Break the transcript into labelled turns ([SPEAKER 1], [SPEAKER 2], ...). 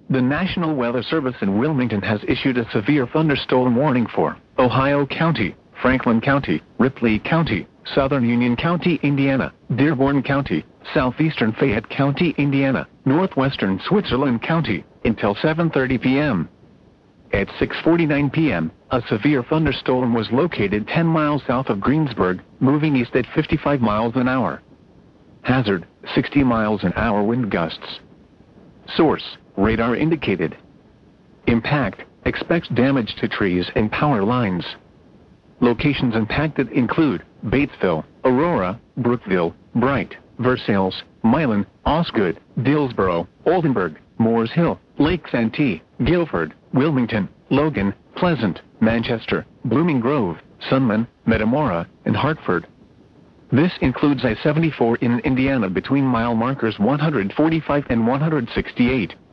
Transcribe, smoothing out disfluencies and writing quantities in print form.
[SPEAKER 1] The National Weather Service in Wilmington has issued a severe thunderstorm warning for Ohio County, Franklin County, Ripley County, Southern Union County, Indiana, Dearborn County, Southeastern Fayette County, Indiana, Northwestern Switzerland County, until 7:30 p.m. At 6:49 p.m., a severe thunderstorm was located 10 miles south of Greensburg, moving east at 55 miles an hour. Hazard, 60 miles an hour wind gusts. Source, radar indicated. Impact, expects damage to trees and power lines. Locations impacted include Batesville, Aurora, Brookville, Bright, Versailles, Milan, Osgood, Dillsboro, Oldenburg, Moores Hill, Lake Santee, Guilford, Wilmington, Logan, Pleasant, Manchester, Blooming Grove, Sunman, Metamora, and Hartford. This includes I-74 in Indiana between mile markers 145 and 168.